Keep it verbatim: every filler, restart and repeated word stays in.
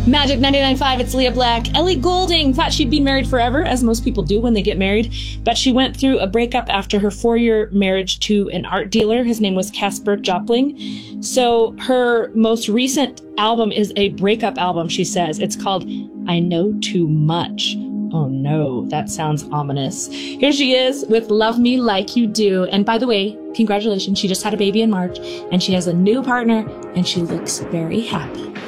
Magic ninety-nine point five, it's Leah Black. Ellie Goulding thought she'd be married forever, as most people do when they get married, but she went through a breakup after her four-year marriage to an art dealer. His name was Casper Jopling. So her most recent album is a breakup album, she says. It's called I Know Too Much. Oh no, that sounds ominous. Here she is with Love Me Like You Do. And by the way, congratulations, she just had a baby in March, and she has a new partner, and she looks very happy.